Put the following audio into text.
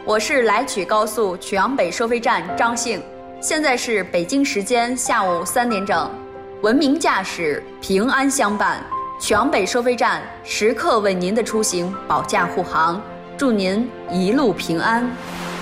我是来曲高速曲阳北收费站张幸，现在是北京时间下午3点整。文明驾驶，平安相伴，曲阳北收费站时刻为您的出行保驾护航，祝您一路平安。